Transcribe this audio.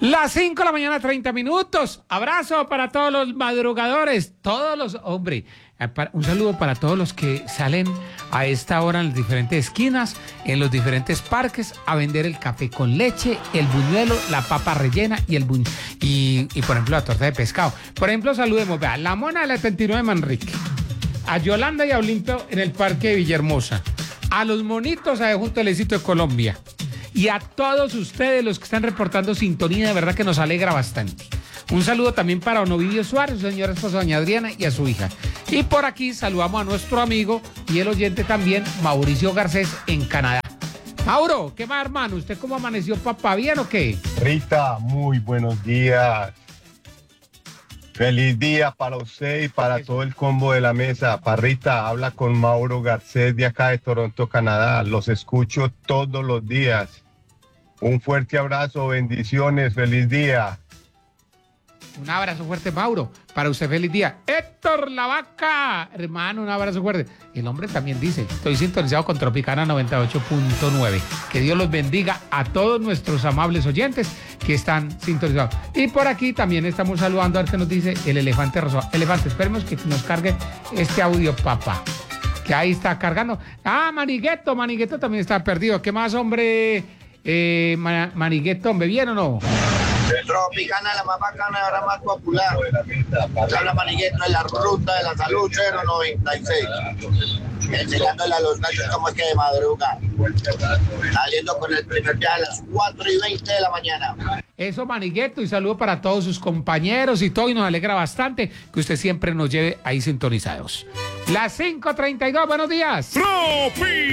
Las 5 de la mañana, 30 minutos. Abrazo para todos los madrugadores, hombre, un saludo para todos los que salen a esta hora en las diferentes esquinas, en los diferentes parques, a vender el café con leche, el buñuelo, la papa rellena y por ejemplo, la torta de pescado. Por ejemplo, saludemos, vea, la Mona de la 79 de Manrique, a Yolanda y a Olimpio en el Parque de Villahermosa, a los monitos de junto al Éxito de Colombia, y a todos ustedes los que están reportando sintonía, de verdad que nos alegra bastante. Un saludo también para Onovidio Suárez, su señora esposa doña Adriana, y a su hija. Y por aquí saludamos a nuestro amigo y el oyente también, Mauricio Garcés, en Canadá. Mauro, ¿qué más, hermano? ¿Usted cómo amaneció, papá? ¿Bien o qué? Rita, muy buenos días. Feliz día para usted y para todo el combo de la mesa. Parrita, habla con Mauro Garcés de acá de Toronto, Canadá. Los escucho todos los días. Un fuerte abrazo, bendiciones, feliz día. Un abrazo fuerte, Mauro. Para usted, feliz día. Héctor La Vaca, hermano, un abrazo fuerte. El hombre también dice, estoy sintonizado con Tropicana 98.9. Que Dios los bendiga a todos nuestros amables oyentes que están sintonizados. Y por aquí también estamos saludando a ver qué nos dice el elefante rosado. Elefante, esperemos que nos cargue este audio, papá. Que ahí está cargando. Ah, Manigueto también está perdido. ¿Qué más, hombre? Manigueto, ¿me bien o no? Tropicana, la más bacana y ahora más popular. Habla Manigueto de la ruta de la salud 096. Enseñándole a los nachos cómo es que de madruga. Saliendo con el primer viaje a las 4:20 de la mañana. Eso, Manigueto, y saludo para todos sus compañeros y todo, y nos alegra bastante que usted siempre nos lleve ahí sintonizados. Las 5:32, buenos días.